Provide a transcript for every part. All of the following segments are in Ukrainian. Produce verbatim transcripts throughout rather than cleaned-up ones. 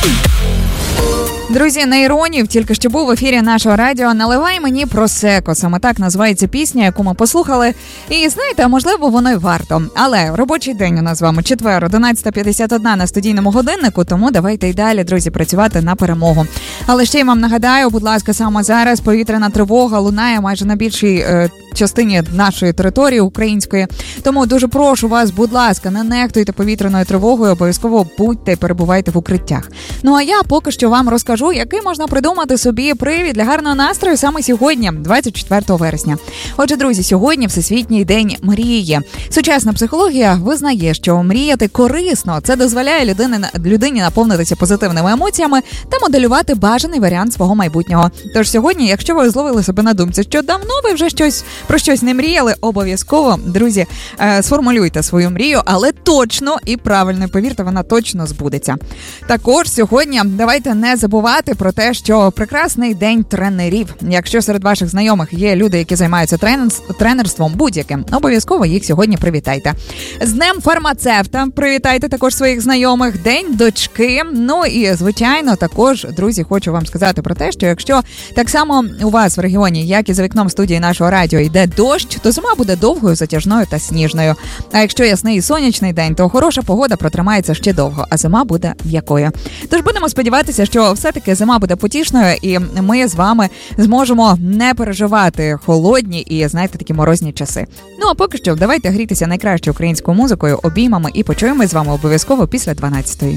Друзі, Нейронів тільки що був в ефірі нашого радіо «Наливай мені просеко». Саме так називається пісня, яку ми послухали. І знаєте, можливо, воно й варто. Але робочий день у нас з вами четвер, одинадцята п'ятдесят один на студійному годиннику, тому давайте й далі, друзі, працювати на перемогу. Але ще й вам нагадаю, будь ласка, саме зараз повітряна тривога лунає майже на більшій е, частині нашої території української. Тому дуже прошу вас, будь ласка, не нехтуйте повітряною тривогою, обов'язково будьте і перебувайте в укриттях. Ну а я поки що вам розкажу, який можна придумати собі привід для гарного настрою саме сьогодні, двадцять четвертого вересня. Отже, друзі, сьогодні Всесвітній день мрії. Сучасна психологія визнає, що мріяти корисно. Це дозволяє людині, людині наповнитися позитивними емоціями та моделювати бажаний варіант свого майбутнього. Тож сьогодні, якщо ви зловили себе на думці, що давно ви вже щось про щось не мріяли, обов'язково, друзі, е, сформулюйте свою мрію, але точно і правильно, повірте, вона точно збудеться. Також сьогодні давайте не забувати про те, що прекрасний день тренерів. Якщо серед ваших знайомих є люди, які займаються тренерством будь-яким, обов'язково їх сьогодні привітайте. З днем фармацевта привітайте також своїх знайомих. День дочки. Ну і, звичайно, також, друзі, хочу вам сказати про те, що якщо так само у вас в регіоні, як і за вікном студії нашого радіо, йде дощ, то зима буде довгою, затяжною та сніжною. А якщо ясний і сонячний день, то хороша погода протримається ще довго, а зима буде м'якою. Тож будемо сподіватися, що все-таки зима буде потішною, і ми з вами зможемо не переживати холодні і, знаєте, такі морозні часи. Ну, а поки що, давайте грітися найкращою українською музикою, обіймами, і почуємось з вами обов'язково після дванадцятої.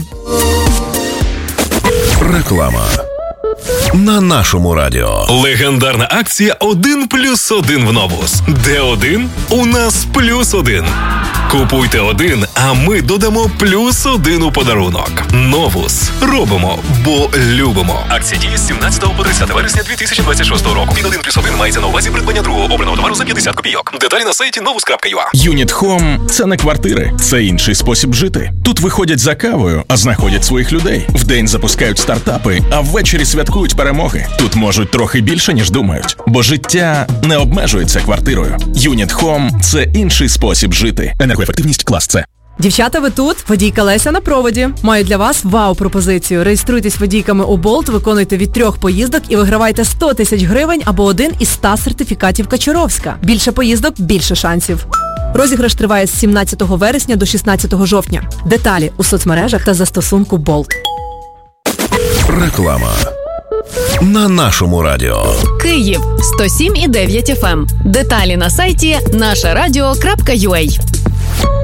Реклама. На нашому радіо. Легендарна акція один плюс один в Новус. Де один? У нас плюс один. Купуйте один, а ми додамо плюс один у подарунок. Новус. Робимо, бо любимо. Акція діє з сімнадцятого по тридцяте вересня дві тисячі двадцять шостого року. Під один плюс один мається на увазі придбання другого обраного товару за п'ятдесят копійок. Деталі на сайті новус крапка ю а. Юніт Home – це не квартири, це інший спосіб жити. Тут виходять за кавою, а знаходять своїх людей. Вдень запускають стартапи, а ввечері святкують перемоги. Тут можуть трохи більше, ніж думають. Бо життя не обмежується квартирою. Юніт Home – це інший спосіб жити. Енергоефективність клас С. Дівчата, ви тут? Водійка Леся на проводі. Маю для вас вау-пропозицію. Реєструйтесь водійками у Болт, виконуйте від трьох поїздок і вигравайте сто тисяч гривень або один із ста сертифікатів Качуровська. Більше поїздок – більше шансів. Розіграш триває з сімнадцятого вересня до шістнадцятого жовтня. Деталі у соцмережах та застосунку Болт. Реклама. На нашому радіо. Київ сто сім і дев'ять еф ем. Деталі на сайті наша радіо крапка ю а.